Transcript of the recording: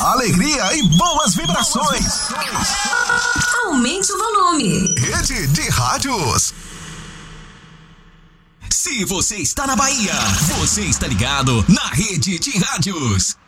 alegria e boas vibrações. Aumente o volume. Rede de Rádios. Se você está na Bahia, você está ligado na Rede de Rádios.